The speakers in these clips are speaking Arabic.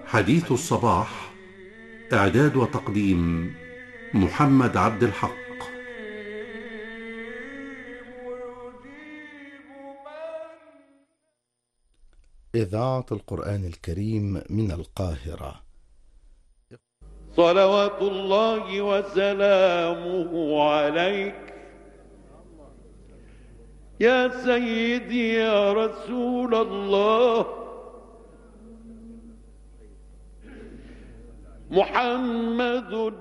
حديث الصباح. إعداد وتقديم محمد عبد الحق. إذاعة القرآن الكريم من القاهرة. صلوات الله وسلامه عليك يا سيدي يا رسول الله محمد.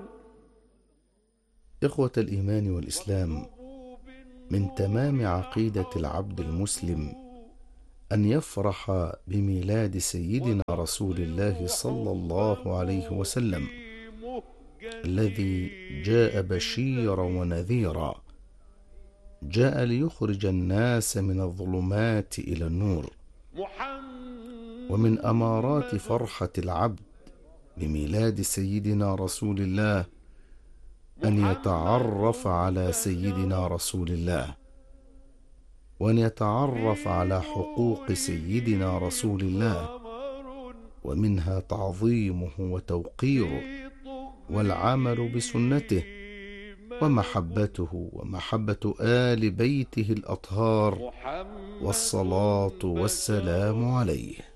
إخوة الإيمان والإسلام، من تمام عقيدة العبد المسلم أن يفرح بميلاد سيدنا رسول الله صلى الله عليه وسلم، الذي جاء بشيرا ونذيرا، جاء ليخرج الناس من الظلمات إلى النور. ومن أمارات فرحة العبد بميلاد سيدنا رسول الله أن يتعرف على سيدنا رسول الله، وأن يتعرف على حقوق سيدنا رسول الله، ومنها تعظيمه وتوقيره والعمل بسنته ومحبته ومحبة آل بيته الأطهار، والصلاة والسلام عليه.